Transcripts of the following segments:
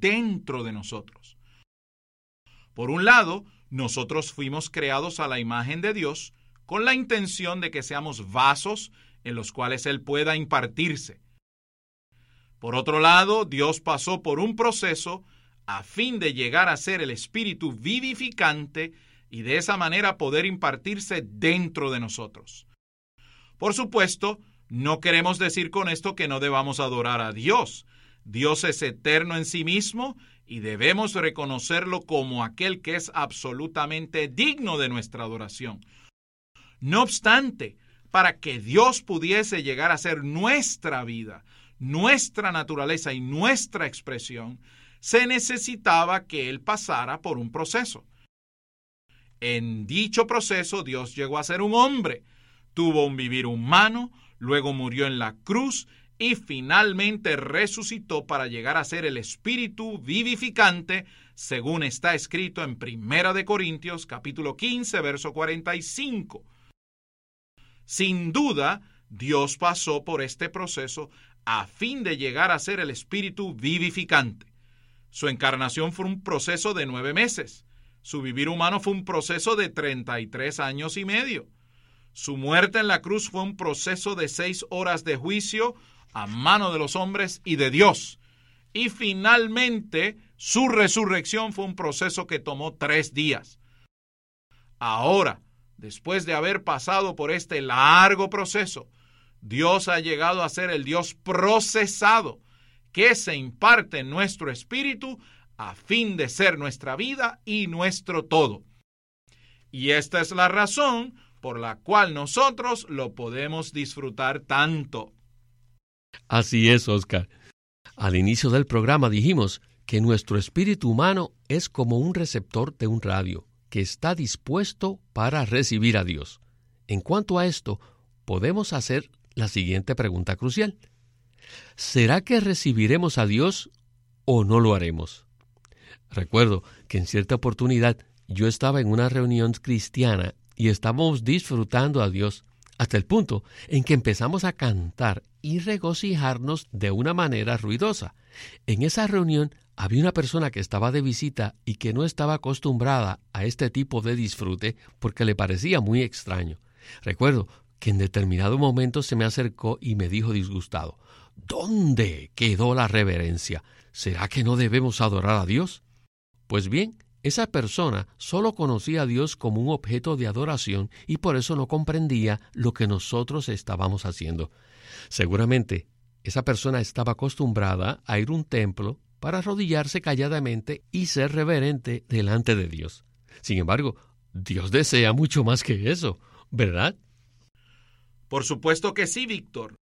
dentro de nosotros. Por un lado, nosotros fuimos creados a la imagen de Dios con la intención de que seamos vasos en los cuales Él pueda impartirse. Por otro lado, Dios pasó por un proceso a fin de llegar a ser el Espíritu vivificante y de esa manera poder impartirse dentro de nosotros. Por supuesto, no queremos decir con esto que no debamos adorar a Dios. Dios es eterno en sí mismo y debemos reconocerlo como aquel que es absolutamente digno de nuestra adoración. No obstante, para que Dios pudiese llegar a ser nuestra vida, nuestra naturaleza y nuestra expresión, se necesitaba que Él pasara por un proceso. En dicho proceso, Dios llegó a ser un hombre, tuvo un vivir humano, luego murió en la cruz y finalmente resucitó para llegar a ser el Espíritu vivificante, según está escrito en 1 Corintios capítulo 15, verso 45. Sin duda, Dios pasó por este proceso a fin de llegar a ser el Espíritu vivificante. Su encarnación fue un proceso de 9 meses. Su vivir humano fue un proceso de 33 años y medio. Su muerte en la cruz fue un proceso de 6 horas de juicio a mano de los hombres y de Dios. Y finalmente, su resurrección fue un proceso que tomó 3 días. Ahora, después de haber pasado por este largo proceso, Dios ha llegado a ser el Dios procesado, que se imparte en nuestro espíritu a fin de ser nuestra vida y nuestro todo. Y esta es la razón por la cual nosotros lo podemos disfrutar tanto. Así es, Oscar. Al inicio del programa dijimos que nuestro espíritu humano es como un receptor de un radio, que está dispuesto para recibir a Dios. En cuanto a esto, podemos hacer la siguiente pregunta crucial. ¿Será que recibiremos a Dios o no lo haremos? Recuerdo que en cierta oportunidad yo estaba en una reunión cristiana y estábamos disfrutando a Dios hasta el punto en que empezamos a cantar y regocijarnos de una manera ruidosa. En esa reunión había una persona que estaba de visita y que no estaba acostumbrada a este tipo de disfrute porque le parecía muy extraño. Recuerdo que en determinado momento se me acercó y me dijo disgustado: ¿dónde quedó la reverencia? ¿Será que no debemos adorar a Dios? Pues bien, esa persona solo conocía a Dios como un objeto de adoración y por eso no comprendía lo que nosotros estábamos haciendo. Seguramente, esa persona estaba acostumbrada a ir a un templo para arrodillarse calladamente y ser reverente delante de Dios. Sin embargo, Dios desea mucho más que eso, ¿verdad? Por supuesto que sí, Víctor.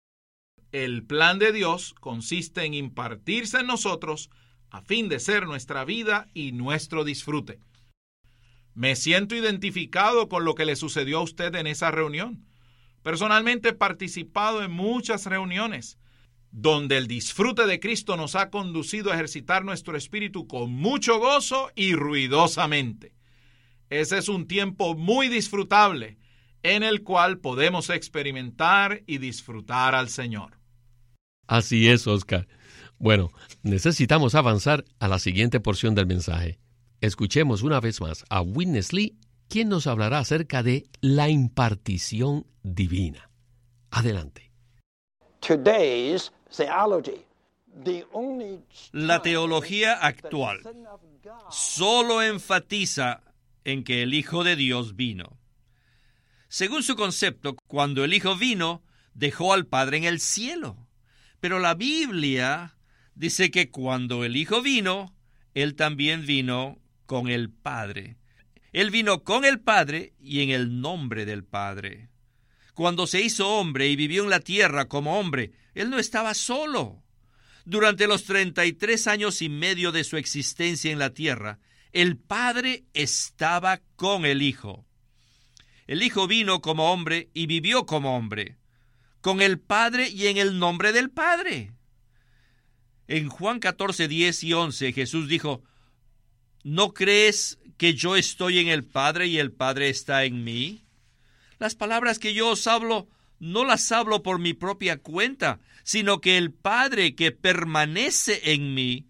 El plan de Dios consiste en impartirse en nosotros a fin de ser nuestra vida y nuestro disfrute. Me siento identificado con lo que le sucedió a usted en esa reunión. Personalmente he participado en muchas reuniones donde el disfrute de Cristo nos ha conducido a ejercitar nuestro espíritu con mucho gozo y ruidosamente. Ese es un tiempo muy disfrutable en el cual podemos experimentar y disfrutar al Señor. Así es, Oscar. Bueno, necesitamos avanzar a la siguiente porción del mensaje. Escuchemos una vez más a Witness Lee, quien nos hablará acerca de la impartición divina. Adelante. La teología actual solo enfatiza en que el Hijo de Dios vino. Según su concepto, cuando el Hijo vino, dejó al Padre en el cielo. Pero la Biblia dice que cuando el Hijo vino, Él también vino con el Padre. Él vino con el Padre y en el nombre del Padre. Cuando se hizo hombre y vivió en la tierra como hombre, Él no estaba solo. Durante los 33 años y medio de su existencia en la tierra, el Padre estaba con el Hijo. El Hijo vino como hombre y vivió como hombre, con el Padre y en el nombre del Padre. En Juan 14, 10 y 11, Jesús dijo: ¿no crees que yo estoy en el Padre y el Padre está en mí? Las palabras que yo os hablo, no las hablo por mi propia cuenta, sino que el Padre que permanece en mí,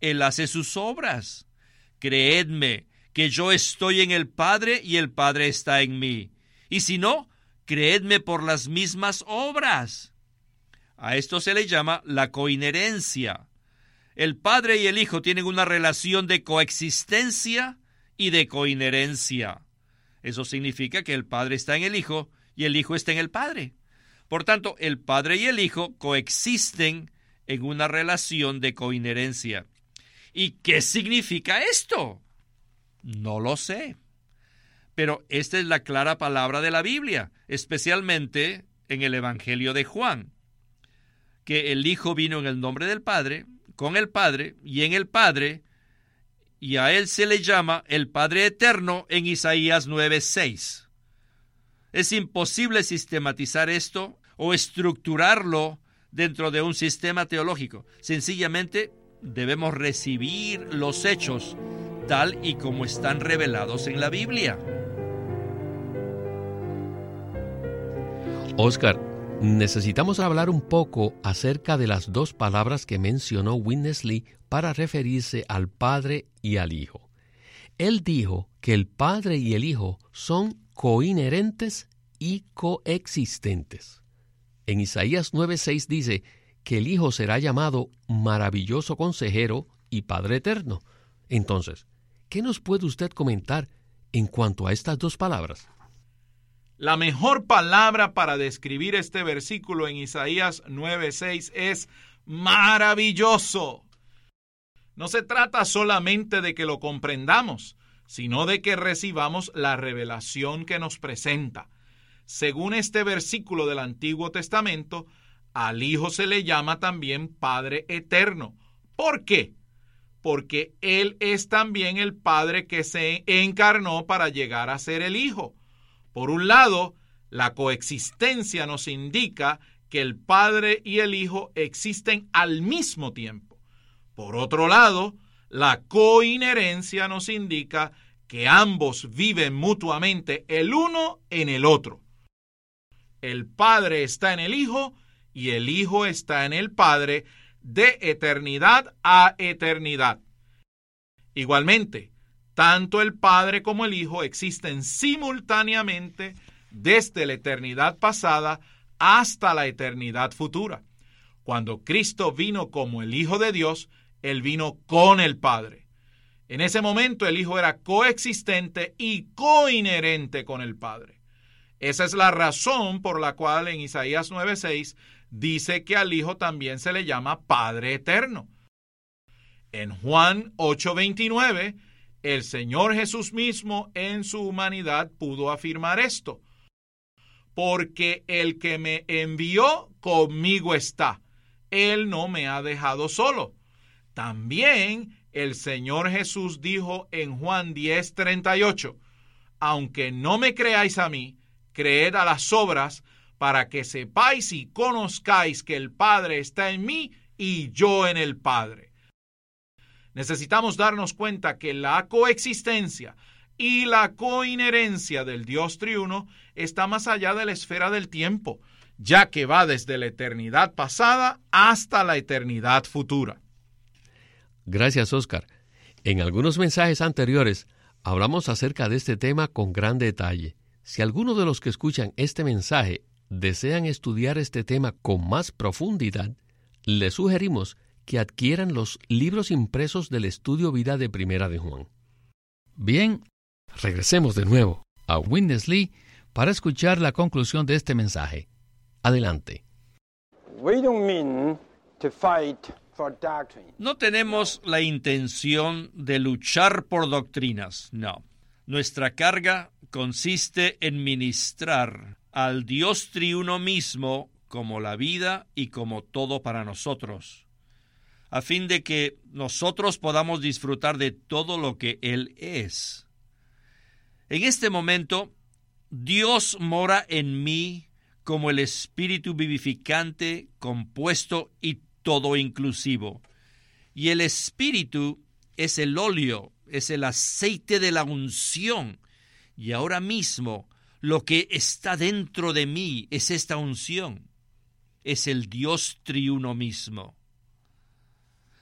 Él hace sus obras. Creedme que yo estoy en el Padre y el Padre está en mí. Y si no, creedme por las mismas obras. A esto se le llama la coinherencia. El Padre y el Hijo tienen una relación de coexistencia y de coinherencia. Eso significa que el Padre está en el Hijo y el Hijo está en el Padre. Por tanto, el Padre y el Hijo coexisten en una relación de coinherencia. ¿Y qué significa esto? No lo sé. Pero esta es la clara palabra de la Biblia, especialmente en el Evangelio de Juan, que el Hijo vino en el nombre del Padre, con el Padre y en el Padre, y a Él se le llama el Padre Eterno en Isaías 9:6. Es imposible sistematizar esto o estructurarlo dentro de un sistema teológico. Sencillamente debemos recibir los hechos tal y como están revelados en la Biblia. Oscar, necesitamos hablar un poco acerca de las dos palabras que mencionó Witness Lee para referirse al Padre y al Hijo. Él dijo que el Padre y el Hijo son coinherentes y coexistentes. En Isaías 9:6 dice que el Hijo será llamado maravilloso consejero y Padre eterno. Entonces, ¿qué nos puede usted comentar en cuanto a estas dos palabras? La mejor palabra para describir este versículo en Isaías 9:6 es maravilloso. No se trata solamente de que lo comprendamos, sino de que recibamos la revelación que nos presenta. Según este versículo del Antiguo Testamento, al Hijo se le llama también Padre Eterno. ¿Por qué? Porque Él es también el Padre que se encarnó para llegar a ser el Hijo. Por un lado, la coexistencia nos indica que el Padre y el Hijo existen al mismo tiempo. Por otro lado, la coinherencia nos indica que ambos viven mutuamente el uno en el otro. El Padre está en el Hijo y el Hijo está en el Padre de eternidad a eternidad. Igualmente, tanto el Padre como el Hijo existen simultáneamente desde la eternidad pasada hasta la eternidad futura. Cuando Cristo vino como el Hijo de Dios, Él vino con el Padre. En ese momento el Hijo era coexistente y coinherente con el Padre. Esa es la razón por la cual en Isaías 9:6 dice que al Hijo también se le llama Padre Eterno. En Juan 8:29, el Señor Jesús mismo en su humanidad pudo afirmar esto. Porque el que me envió conmigo está. Él no me ha dejado solo. También el Señor Jesús dijo en Juan 10:38, aunque no me creáis a mí, creed a las obras, para que sepáis y conozcáis que el Padre está en mí y yo en el Padre. Necesitamos darnos cuenta que la coexistencia y la coinherencia del Dios triuno está más allá de la esfera del tiempo, ya que va desde la eternidad pasada hasta la eternidad futura. Gracias, Oscar. En algunos mensajes anteriores hablamos acerca de este tema con gran detalle. Si alguno de los que escuchan este mensaje desean estudiar este tema con más profundidad, les sugerimos que adquieran los libros impresos del estudio vida de Primera de Juan. Bien, regresemos de nuevo a Witness Lee para escuchar la conclusión de este mensaje. Adelante. No tenemos la intención de luchar por doctrinas, no. Nuestra carga consiste en ministrar al Dios triuno mismo como la vida y como todo para nosotros, a fin de que nosotros podamos disfrutar de todo lo que Él es. En este momento, Dios mora en mí como el Espíritu vivificante, compuesto y todo inclusivo. Y el Espíritu es el óleo, es el aceite de la unción. Y ahora mismo, lo que está dentro de mí es esta unción. Es el Dios triuno mismo.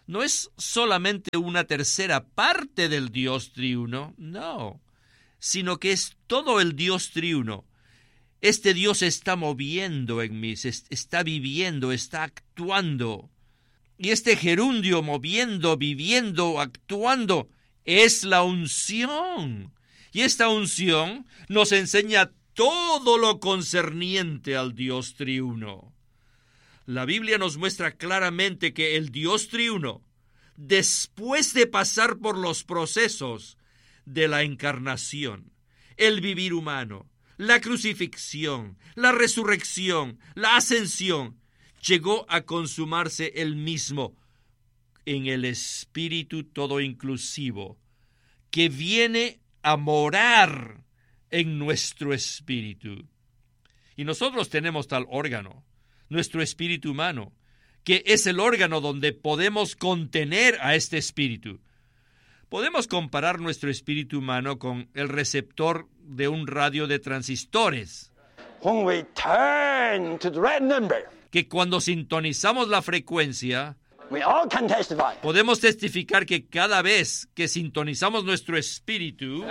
no es solamente una tercera parte del Dios triuno, no, sino que es todo el Dios triuno. Este Dios está moviendo en mí, está viviendo, está actuando. Y este gerundio moviendo, viviendo, actuando, es la unción. Y esta unción nos enseña todo lo concerniente al Dios triuno. La Biblia nos muestra claramente que el Dios triuno, después de pasar por los procesos de la encarnación, el vivir humano, la crucifixión, la resurrección, la ascensión, llegó a consumarse él mismo en el Espíritu todo inclusivo, que viene a morar en nuestro espíritu. Y nosotros tenemos tal órgano, nuestro espíritu humano, que es el órgano donde podemos contener a este espíritu. Podemos comparar nuestro espíritu humano con el receptor de un radio de transistores, When we turn to the right number, que cuando sintonizamos la frecuencia, we all can testify. podemos testificar que cada vez que sintonizamos nuestro espíritu,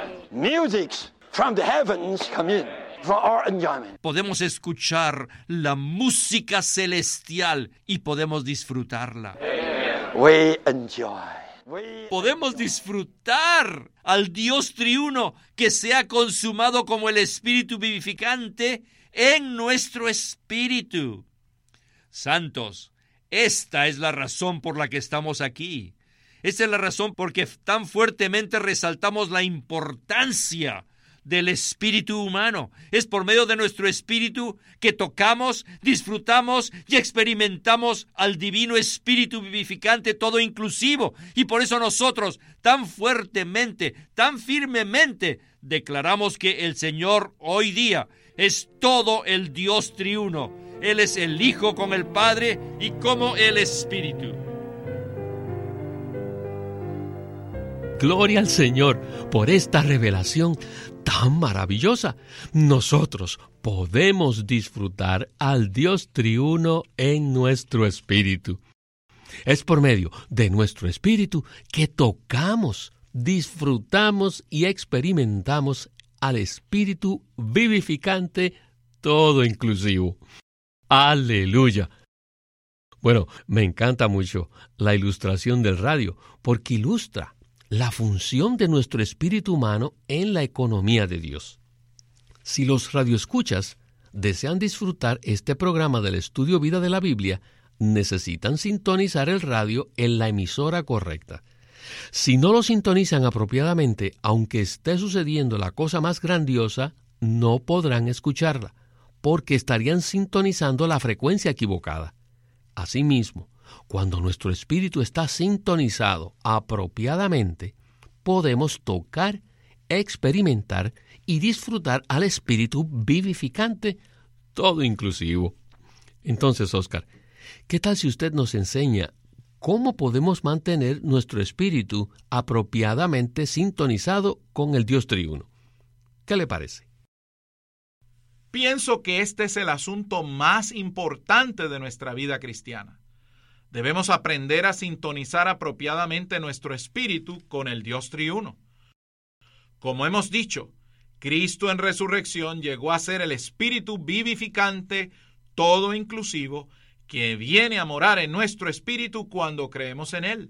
Musics from the heavens come in for our enjoyment. podemos escuchar la música celestial y podemos disfrutarla. We enjoy. Podemos disfrutar al Dios triuno que se ha consumado como el Espíritu vivificante en nuestro espíritu. Santos, esta es la razón por la que estamos aquí. Esta es la razón por que tan fuertemente resaltamos la importancia del espíritu humano. Es por medio de nuestro espíritu que tocamos, disfrutamos y experimentamos al divino espíritu vivificante todo inclusivo. Y por eso nosotros tan fuertemente, tan firmemente declaramos que el Señor hoy día es todo el Dios triuno. Él es el Hijo con el Padre y como el Espíritu. Gloria al Señor por esta revelación tan maravillosa. Nosotros podemos disfrutar al Dios triuno en nuestro espíritu. Es por medio de nuestro espíritu que tocamos, disfrutamos y experimentamos al espíritu vivificante todo inclusivo. ¡Aleluya! Bueno, me encanta mucho la ilustración del radio porque ilustra la función de nuestro espíritu humano en la economía de Dios. Si los radioescuchas desean disfrutar este programa del Estudio Vida de la Biblia, necesitan sintonizar el radio en la emisora correcta. Si no lo sintonizan apropiadamente, aunque esté sucediendo la cosa más grandiosa, no podrán escucharla, porque estarían sintonizando la frecuencia equivocada. Asimismo, cuando nuestro espíritu está sintonizado apropiadamente, podemos tocar, experimentar y disfrutar al espíritu vivificante, todo inclusivo. Entonces, Oscar, ¿qué tal si usted nos enseña cómo podemos mantener nuestro espíritu apropiadamente sintonizado con el Dios triuno? ¿Qué le parece? Pienso que este es el asunto más importante de nuestra vida cristiana. Debemos aprender a sintonizar apropiadamente nuestro espíritu con el Dios triuno. Como hemos dicho, Cristo en resurrección llegó a ser el espíritu vivificante, todo inclusivo, que viene a morar en nuestro espíritu cuando creemos en Él.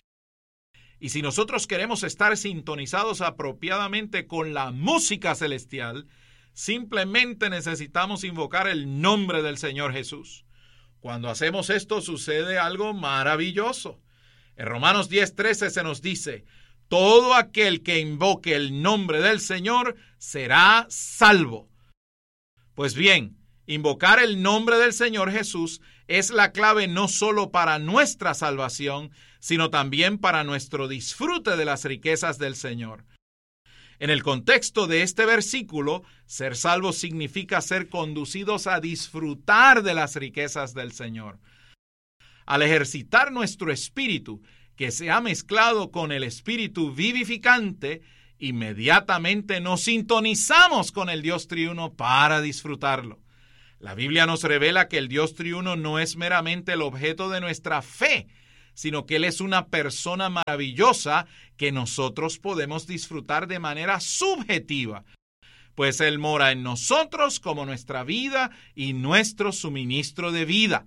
Y si nosotros queremos estar sintonizados apropiadamente con la música celestial, simplemente necesitamos invocar el nombre del Señor Jesús. Cuando hacemos esto sucede algo maravilloso. En Romanos 10:13 se nos dice: todo aquel que invoque el nombre del Señor será salvo. Pues bien, invocar el nombre del Señor Jesús es la clave no solo para nuestra salvación, sino también para nuestro disfrute de las riquezas del Señor. En el contexto de este versículo, ser salvos significa ser conducidos a disfrutar de las riquezas del Señor. Al ejercitar nuestro espíritu, que se ha mezclado con el espíritu vivificante, inmediatamente nos sintonizamos con el Dios triuno para disfrutarlo. La Biblia nos revela que el Dios triuno no es meramente el objeto de nuestra fe, sino que Él es una persona maravillosa que nosotros podemos disfrutar de manera subjetiva, pues Él mora en nosotros como nuestra vida y nuestro suministro de vida.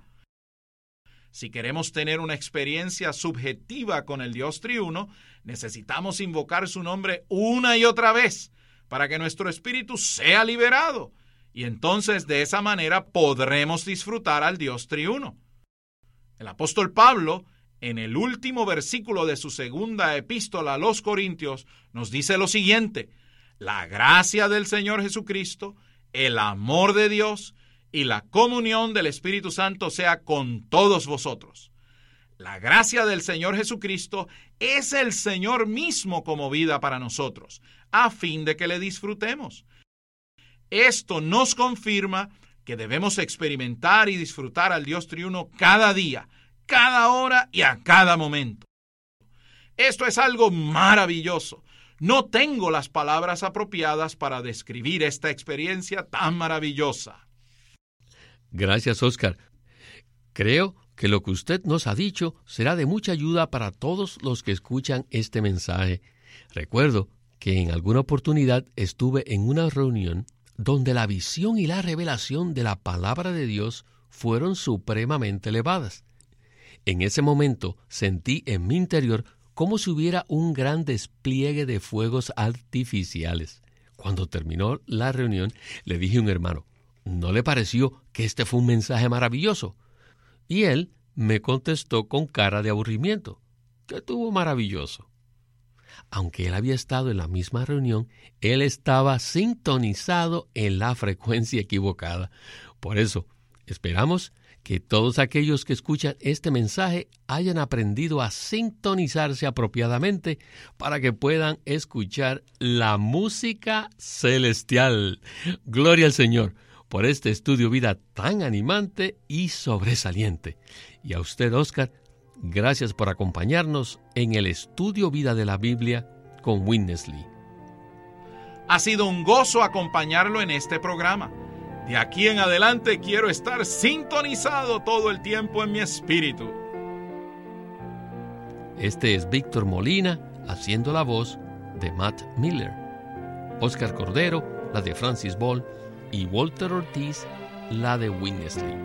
Si queremos tener una experiencia subjetiva con el Dios triuno, necesitamos invocar su nombre una y otra vez para que nuestro espíritu sea liberado, y entonces de esa manera podremos disfrutar al Dios triuno. El apóstol Pablo, en el último versículo de su segunda epístola a los Corintios, nos dice lo siguiente: la gracia del Señor Jesucristo, el amor de Dios y la comunión del Espíritu Santo sea con todos vosotros. La gracia del Señor Jesucristo es el Señor mismo como vida para nosotros, a fin de que le disfrutemos. Esto nos confirma que debemos experimentar y disfrutar al Dios triuno cada día, cada hora y a cada momento. Esto es algo maravilloso. No tengo las palabras apropiadas para describir esta experiencia tan maravillosa. Gracias, Oscar. Creo que lo que usted nos ha dicho será de mucha ayuda para todos los que escuchan este mensaje. Recuerdo que en alguna oportunidad estuve en una reunión donde la visión y la revelación de la palabra de Dios fueron supremamente elevadas. En ese momento sentí en mi interior como si hubiera un gran despliegue de fuegos artificiales. Cuando terminó la reunión, le dije a un hermano: ¿no le pareció que este fue un mensaje maravilloso? Y él me contestó con cara de aburrimiento: ¿qué tuvo maravilloso? Aunque él había estado en la misma reunión, él estaba sintonizado en la frecuencia equivocada. Por eso, esperamos que todos aquellos que escuchan este mensaje hayan aprendido a sintonizarse apropiadamente para que puedan escuchar la música celestial. Gloria al Señor por este estudio vida tan animante y sobresaliente. Y a usted, Oscar, gracias por acompañarnos en el estudio vida de la Biblia con Witness Lee. Ha sido un gozo acompañarlo en este programa. De aquí en adelante quiero estar sintonizado todo el tiempo en mi espíritu. Este es Víctor Molina haciendo la voz de Matt Miller, Oscar Cordero la de Francis Ball y Walter Ortiz la de Witness Lee.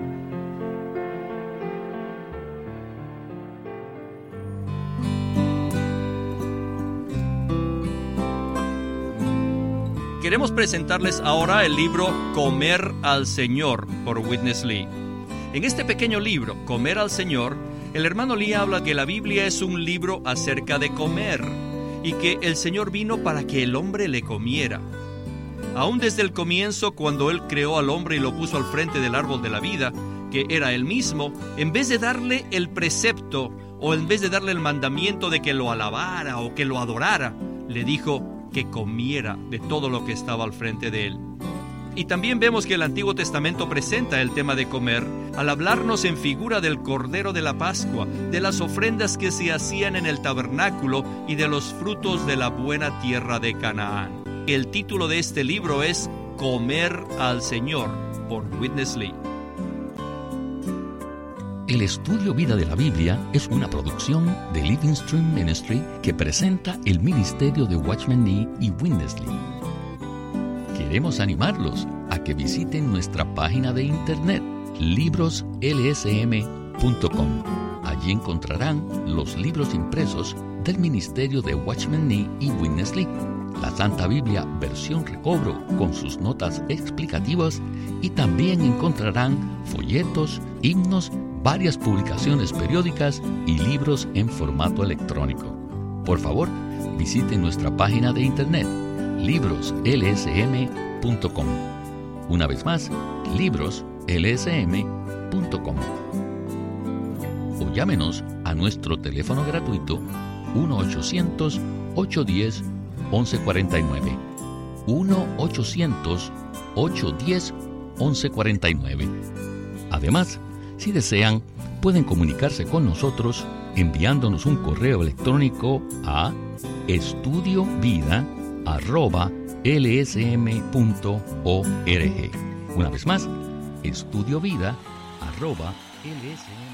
Queremos presentarles ahora el libro Comer al Señor por Witness Lee. En este pequeño libro, Comer al Señor, el hermano Lee habla que la Biblia es un libro acerca de comer y que el Señor vino para que el hombre le comiera. Aún desde el comienzo, cuando Él creó al hombre y lo puso al frente del árbol de la vida, que era Él mismo, en vez de darle el precepto o en vez de darle el mandamiento de que lo alabara o que lo adorara, le dijo que comiera de todo lo que estaba al frente de Él. Y también vemos que el Antiguo Testamento presenta el tema de comer al hablarnos en figura del Cordero de la Pascua, de las ofrendas que se hacían en el tabernáculo y de los frutos de la buena tierra de Canaán. El título de este libro es Comer al Señor por Witness Lee. El estudio vida de la Biblia es una producción de Living Stream Ministry que presenta el ministerio de Watchman Nee y Witness Lee. Queremos animarlos a que visiten nuestra página de internet libroslsm.com. Allí encontrarán los libros impresos del ministerio de Watchman Nee y Witness Lee, la Santa Biblia versión recobro con sus notas explicativas, y también encontrarán folletos, himnos, varias publicaciones periódicas y libros en formato electrónico. Por favor, visiten nuestra página de internet libroslsm.com. Una vez más, libroslsm.com. O llámenos a nuestro teléfono gratuito 1-800-810-1149. 1-800-810-1149. Además, si desean, pueden comunicarse con nosotros enviándonos un correo electrónico a estudiovida@lsm.org. Una vez más, estudiovida@lsm.org.